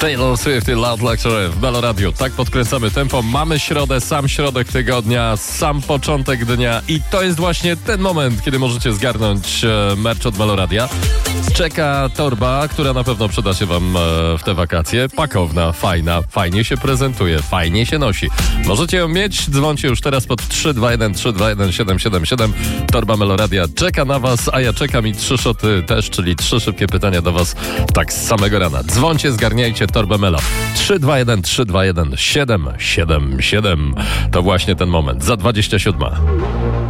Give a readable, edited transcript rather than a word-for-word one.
Taylor Swift i Loud Luxury w Melo Radio. Tak podkręcamy tempo. Mamy środę, sam środek tygodnia, sam początek dnia i to jest właśnie ten moment, kiedy możecie zgarnąć merch od Melo Radia. Czeka torba, która na pewno przyda się wam w te wakacje. Pakowna, fajna, fajnie się prezentuje, fajnie się nosi. Możecie ją mieć, dzwońcie już teraz pod 321 321 777. Torba Melo Radia czeka na was, a ja czekam i 3 szoty też, czyli 3 szybkie pytania do was tak z samego rana. Dzwońcie, zgarniajcie torbę Melo. 321 321 777. To właśnie ten moment. Za 27.